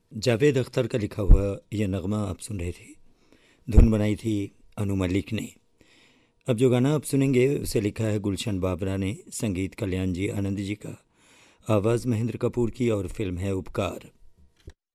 जावेद अख्तर का लिखा हुआ यह नगमा आप सुन रहे थे। धुन बनाई थी अनु मलिक ने। अब जो गाना आप सुनेंगे उसे लिखा है गुलशन बाबरा ने, संगीत कल्याण जी आनंद जी का, आवाज़ महेंद्र कपूर की और फिल्म है उपकार।